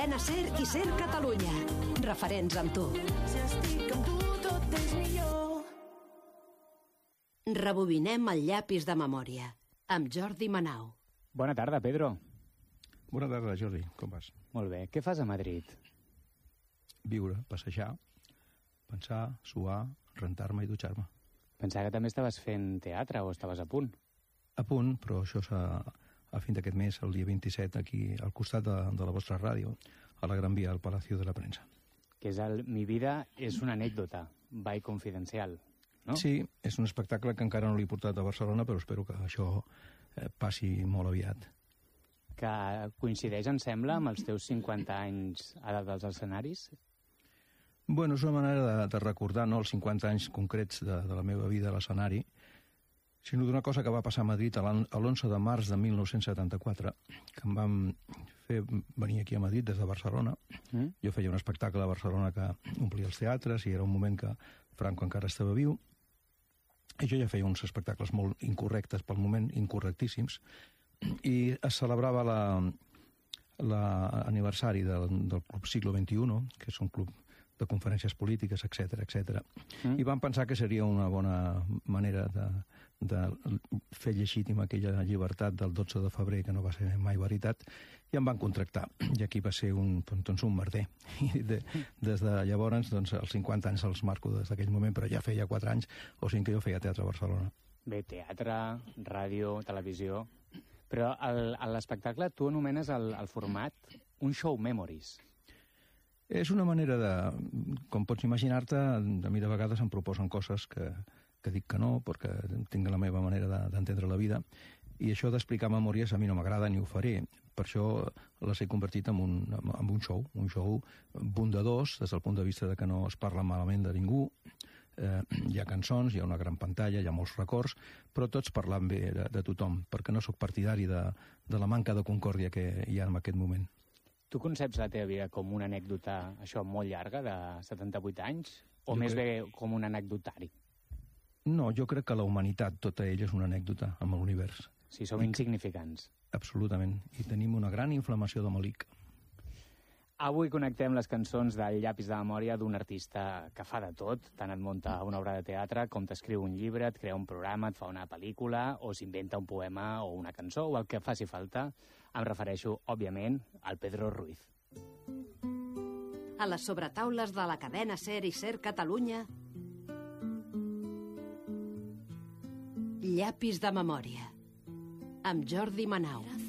Cadena SER i SER Catalunya. Referents amb tu. Si estic amb tu tot és millor. Rebobinem el llapis de memòria amb Jordi Manau. Bona tarda, Pedro. Bona tarda, Jordi. Com vas? Molt bé. Què fas a Madrid? Viure, passejar, pensar, suar, rentar-me i dutxar-me. Pensava que també estaves fent teatre o estaves a punt. A punt, però això a fin d'aquest mes, el dia 27, aquí al costat de la vostra ràdio, a la Gran Via, al Palacio de la Prensa. Que és Mi vida és una anècdota, by confidencial, no? Sí, és un espectacle que encara no l'he portat a Barcelona, però espero que això passi molt aviat. Que coincideix, em sembla, amb els teus 50 anys a dalt dels escenaris? Bueno, és una manera de recordar, no els 50 anys concrets de la meva vida a l'escenari, sinó d'una cosa que va passar a Madrid l'11 de març de 1974, que em van fer venir aquí a Madrid des de Barcelona. Jo feia un espectacle a Barcelona que omplia els teatres i era un moment que Franco encara estava viu, i jo ja feia uns espectacles molt incorrectes pel moment, incorrectíssims, i es celebrava l'aniversari del Club Siglo XXI, que és un club de conferències polítiques, etc etc. I van pensar que seria una bona manera de fer legítima aquella llibertat del 12 de febrer, que no va ser mai veritat, i em van contractar. I aquí va ser un merder. I des de llavors, doncs, els 50 anys els marco des d'aquell moment, però ja feia 4 anys, o sigui que jo feia teatre a Barcelona. Bé, teatre, ràdio, televisió... Però a l'espectacle tu anomenes el format un show memories. És una manera de... Com pots imaginar-te, a mi de vegades em proposen coses que dic que no, perquè tinc la meva manera d'entendre la vida, i això d'explicar memòries a mi no m'agrada ni ho faré. Per això les he convertit en un show bondadós, des del punt de vista de que no es parla malament de ningú. Hi ha cançons, hi ha una gran pantalla, hi ha molts records, però tots parlant bé de tothom, perquè no sóc partidari de la manca de concòrdia que hi ha en aquest moment. Tu conceps la teva vida com una anècdota, això, molt llarga, de 78 anys, o més bé com un anecdotari? No, jo crec que la humanitat, tota ella, és una anècdota amb l'univers. Sí, som insignificants. Absolutament, i tenim una gran inflamació de malic. Avui connectem les cançons del llapis de memòria d'un artista que fa de tot, tant et munta una obra de teatre com t'escriu un llibre, et crea un programa, et fa una pel·lícula, o s'inventa un poema o una cançó, o el que faci falta. Em refereixo, òbviament, al Pedro Ruiz. A les sobretaules de la cadena SER i SER Catalunya, llapis de memòria amb Jordi Manau.